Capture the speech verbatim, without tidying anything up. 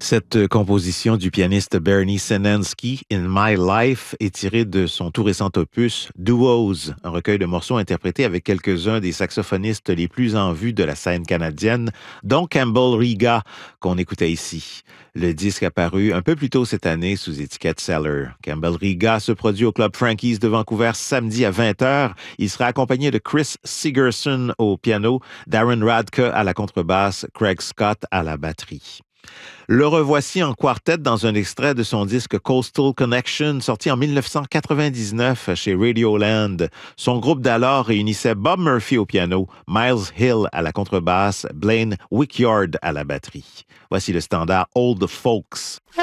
Cette composition du pianiste Bernie Senensky, In My Life, est tirée de son tout récent opus Duos, un recueil de morceaux interprétés avec quelques-uns des saxophonistes les plus en vue de la scène canadienne, dont Campbell Riga, qu'on écoutait ici. Le disque a paru un peu plus tôt cette année sous étiquette Cellar. Campbell Riga se produit au Club Frankie's de Vancouver samedi à vingt heures. Il sera accompagné de Chris Sigerson au piano, Darren Radke à la contrebasse, Craig Scott à la batterie. Le revoici en quartet dans un extrait de son disque Coastal Connection, sorti en dix-neuf cent quatre-vingt-dix-neuf chez Radioland. Son groupe d'alors réunissait Bob Murphy au piano, Miles Hill à la contrebasse, Blaine Wickyard à la batterie. Voici le standard Old Folks.